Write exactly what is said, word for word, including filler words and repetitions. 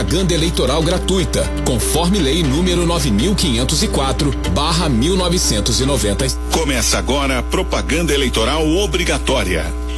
propaganda eleitoral gratuita, conforme lei número nove mil quinhentos e quatro barra mil novecentos e noventa. Começa agora a propaganda eleitoral obrigatória.